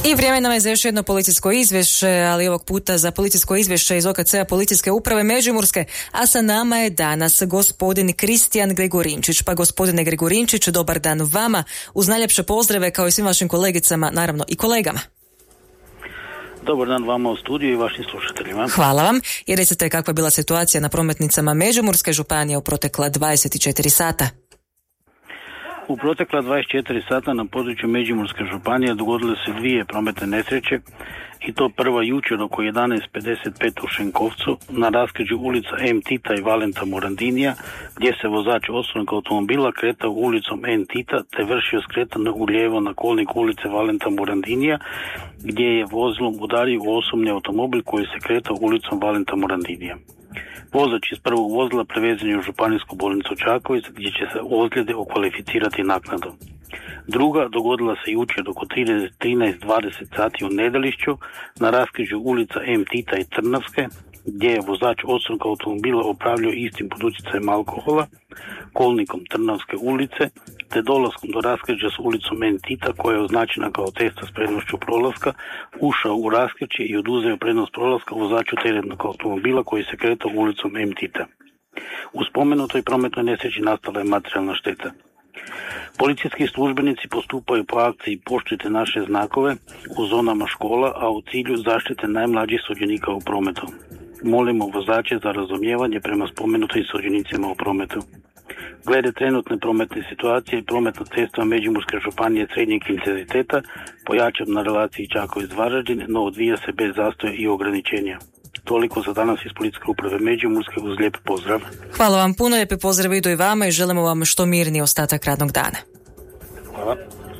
I vrijeme nam je za još jedno policijsko izvješće, ali ovog puta za policijsko izvješće iz OKC-a Policijske uprave Međimurske, a sa nama je danas gospodin Kristijan Gregorinčić. Pa gospodine Gregorinčić, dobar dan vama, uz najljepše pozdrave kao i svim vašim kolegicama, naravno i kolegama. Dobar dan vama u studiju i vašim slušateljima. Hvala vam. I recite kakva je bila situacija na prometnicama Međimurske županije u protekla 24 sata. U protekla 24 sata na području Međimurske županije dogodile se dvije prometne nesreće, i to prva jučer oko 11:55 u Šenkovcu na raskrižju ulica M. Tita i Valenta Morandinija, gdje se vozač osobnog automobila kretao ulicom N. Tita te vršio skretanje ulijevo na kolnik ulice Valenta Morandinija, gdje je vozilom udario u osobni automobil koji se kretao ulicom Valenta Morandinija. Vozač iz prvog vozila prevezen je u županijsku bolnicu Čakovec, gdje će se ozljede okvalificirati naknadom. Druga dogodila se jučer oko 13:20 sati u Nedelišću na raskrižju ulica M. Tita i Trnavske, gdje je vozač osobnog automobila upravljao istim pod utjecajem alkohola, kolnikom Trnavske ulice, te dolaskom do raskrižja s ulicom N. Tita, koja je označena kao cesta s prednošću prolaska, ušao u raskrižje i oduzeo prednost prolaska vozaču teretnog automobila koji se kretao ulicom M. Tita. U spomenutoj prometnoj nesreći nastala je materijalna šteta. Policijski službenici postupaju po akciji Poštujte naše znakove u zonama škola, a u cilju zaštite najmlađih sudionika u prometu. Molimo vozače za razumijevanje prema spomenutim sudionicima u prometu. Glede trenutne prometne situacije, prometna cesta Međimurske županije srednjeg intenziteta pojačan na relaciji Čakovec-Varaždin, no odvija se bez zastoja i ograničenja. Toliko za danas iz Policijske uprave Međimurske, uz lijep pozdrav. Hvala vam puno, lijepi pozdrav idu i vama i želimo vam što mirniji ostatak radnog dana. Hvala.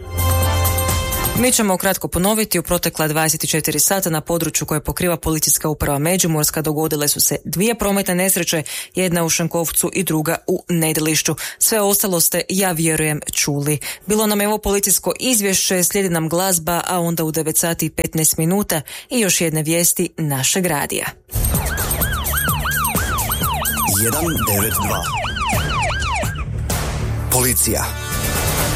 Mi ćemo ukratko ponoviti, u protekla 24 sata na području koje pokriva Policijska uprava Međimurska dogodile su se dvije prometne nesreće, jedna u Šenkovcu i druga u Nedelišću. Sve ostalo ste, ja vjerujem, čuli. Bilo nam je ovo policijsko izvješće, slijedi nam glazba, a onda u 9 sati i 15 minuta i još jedne vijesti našeg radija. 192 Policija.